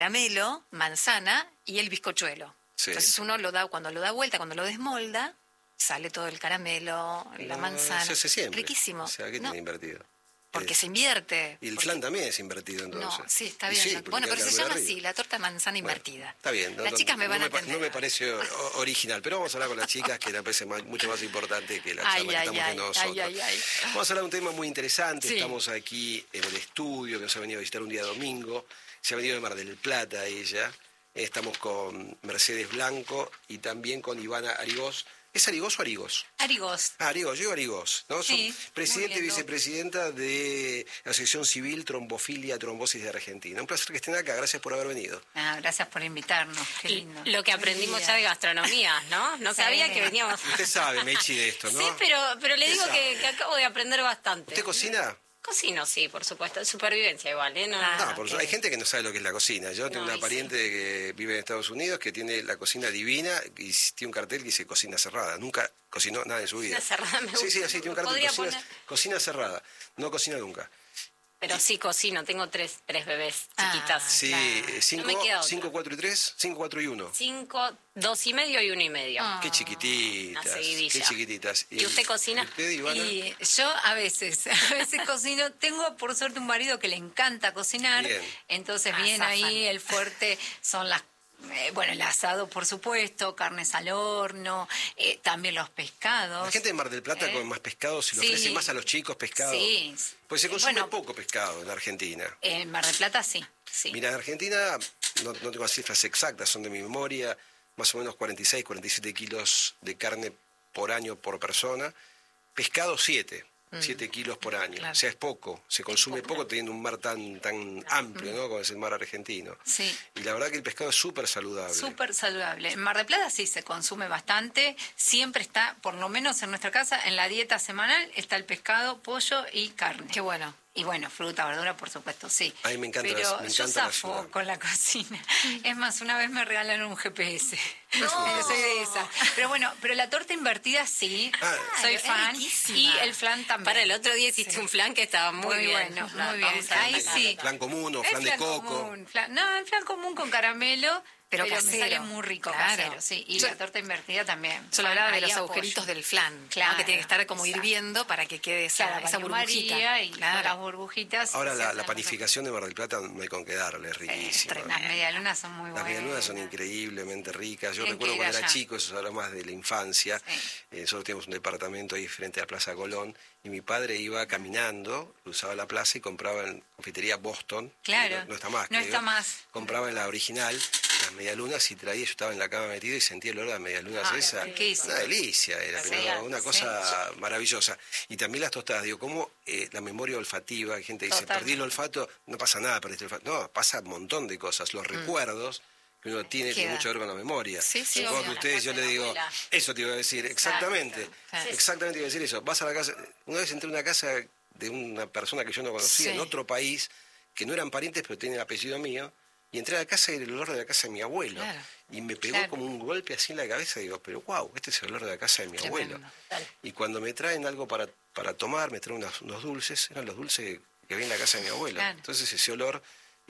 caramelo, manzana y el bizcochuelo. Sí. Entonces uno cuando lo da vuelta, cuando lo desmolda, sale todo el caramelo, la manzana. Se hace siempre. Riquísimo. O sea, ¿qué tiene invertido? Porque se invierte. Y el flan también es invertido, entonces. No, sí, está Y bien. sí, Bueno, porque pero se queda llama arriba. así, la torta manzana invertida. Está bien. Las chicas me van a entender. No me parece original, pero vamos a hablar con las chicas, que me parece mucho más importante que la charla que estamos teniendo nosotros. Vamos a hablar de un tema muy interesante. Sí. Estamos aquí en el estudio, que nos ha venido a visitar un día domingo. Se ha venido de Mar del Plata ella. Estamos con Mercedes Blanco y también con Ivana Arigós. ¿Es Arigós o Arigós? Arigós. Arigós, yo digo Arigós, ¿no? Sí, Son presidente y vicepresidenta de la Asociación Civil Trombofilia Trombosis de Argentina. Un placer que estén acá, gracias por haber venido. Gracias por invitarnos, qué lindo. Lo que aprendimos ya de gastronomía, ¿no? No Sí. sabía que veníamos... Usted sabe, Mechi, de esto, ¿no? Sí, pero le digo que acabo de aprender bastante. ¿Usted cocina? Cocino, sí, por supuesto. Supervivencia igual, ¿eh? No, Hay gente que no sabe lo que es la cocina. Yo tengo una pariente que vive en Estados Unidos que tiene la cocina divina y tiene un cartel que dice cocina cerrada. Nunca cocinó nada en su vida. Cocina cerrada me gusta. Sí, así tiene un cartel. Podría Cocina cerrada. No cocina nunca. Pero sí cocino, tengo tres bebés chiquitas. Sí, Claro. No me queda otra. 5, 4 y 3, 5, 4 y 1. 5, 2 y medio y 1 y medio. Qué chiquititas. Una seguidilla. Qué chiquititas. ¿Y usted cocina? ¿Y usted, Ivana? Y yo a veces cocino. Tengo por suerte un marido que le encanta cocinar. Bien. Entonces bien ahí el fuerte son las el asado, por supuesto, carnes al horno, también los pescados. La gente de Mar del Plata come más pescado, se lo ofrece más a los chicos pescado. Sí. Pues se consume poco pescado en Argentina. En Mar del Plata sí. Mira, en Argentina, no tengo las cifras exactas, son de mi memoria, más o menos 46, 47 kilos de carne por año por persona. Pescado 7 kilos por año. Claro. O sea, es poco, se consume poco teniendo un mar tan amplio, ¿no? Como es el mar argentino. Sí. Y la verdad que el pescado es súper saludable. Súper saludable. En Mar del Plata sí se consume bastante. Siempre está, por lo menos en nuestra casa, en la dieta semanal está el pescado, pollo y carne. Qué bueno. Y bueno, fruta, verdura, por supuesto, sí. A mí me encanta Pero me yo encanta la zafo ciudad. con la cocina. Es más, una vez me regalaron un GPS. No. Soy de esa. Pero bueno, pero la torta invertida sí. Soy fan. Y el flan también. Para el otro día hiciste un flan que estaba muy bien. Bueno, muy bien. Ahí sí. Flan común o Es flan de coco. común, el flan común con caramelo. Pero me casero. sale muy rico, Claro. casero, sí. Y la torta invertida también. Yo hablaba de Ahí los apoyo. agujeritos del flan, Claro, ¿no? Que tiene que estar como exacto. hirviendo para que quede esa Baño burbujita. María y las burbujitas. Ahora se hacen la panificación de Mar del Plata no hay con qué darle, es riquísima. Las medialunas son muy Las buenas. medialunas son increíblemente ricas. Yo Tienen recuerdo que ir cuando era allá. chico, eso era más de la infancia. Nosotros teníamos un departamento ahí frente a Plaza Colón y mi padre iba caminando, cruzaba la plaza y compraba en confitería Boston. Claro. No está más. No creo. está más. Compraba en la original las medialunas y traía, yo estaba en la cama metido y sentía el olor de las medialunas esa. riquísimo. Una delicia era, pero una cosa maravillosa. Y también las tostadas, digo, como la memoria olfativa, hay gente que dice, perdí el olfato, no pasa nada, perdiste el olfato. No, pasa un montón de cosas. Los recuerdos que uno tiene mucho que ver con la memoria. Sí, Supongo obvio. que ustedes, yo le digo, eso te iba a decir, exactamente. Exacto. Exactamente iba a decir eso. Vas a la casa, una vez entré a una casa de una persona que yo no conocía en otro país, que no eran parientes, pero tenían apellido mío, y entré a la casa y era el olor de la casa de mi abuelo. Claro. Y me pegó como un golpe así en la cabeza y digo, pero wow, este es el olor de la casa de mi abuelo. Y cuando me traen algo para tomar, me traen unos dulces, eran los dulces que había en la casa de mi abuelo. Claro. Entonces ese olor,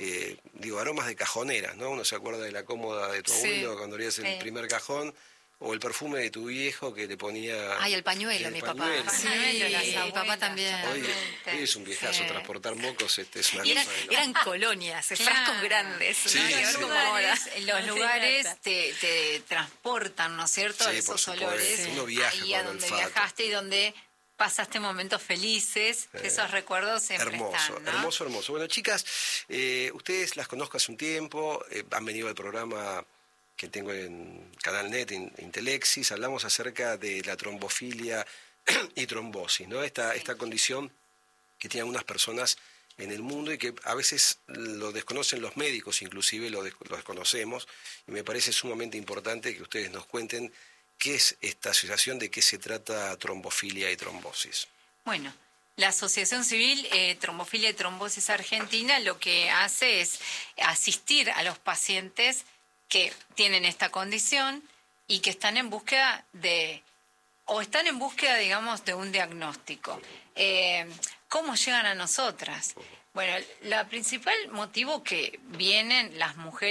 aromas de cajoneras, ¿no? Uno se acuerda de la cómoda de tu abuelo cuando abrías el primer cajón, o el perfume de tu viejo que le ponía... Ay, el pañuelo, mi papá. Sí, Mi papá también. Hoy es un viejazo, transportar mocos es una Y cosa... eran colonias, frascos grandes. Sí, ¿no? sí. Los lugares te transportan, ¿no es cierto? Sí, Esos por olores. supuesto. Uno viaja ahí con a el donde olfato. viajaste y donde pasaste momentos felices, que esos recuerdos siempre están, ¿no? Hermoso. Bueno, chicas, ustedes las conozco hace un tiempo, han venido al programa que tengo en Canal Net, Intelexis, hablamos acerca de la trombofilia y trombosis, ¿no? Esta condición que tienen algunas personas en el mundo y que a veces lo desconocen los médicos, inclusive lo desconocemos, y me parece sumamente importante que ustedes nos cuenten qué es esta asociación, de qué se trata trombofilia y trombosis. Bueno, la Asociación Civil Trombofilia y Trombosis Argentina lo que hace es asistir a los pacientes que tienen esta condición y que están en búsqueda digamos, de un diagnóstico. ¿Cómo llegan a nosotras? Bueno, la principal motivo que vienen las mujeres